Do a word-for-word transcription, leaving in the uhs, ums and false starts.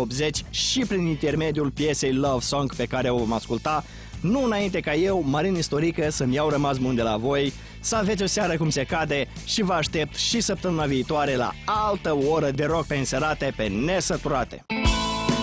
optzeci și prin intermediul piesei Love Song pe care o vom asculta, nu înainte ca eu, Marin Istorică, să-mi iau rămas bun de la voi. Să aveți o seară cum se cade și vă aștept și săptămâna viitoare la altă oră de rock pe înserate, pe nesăturate.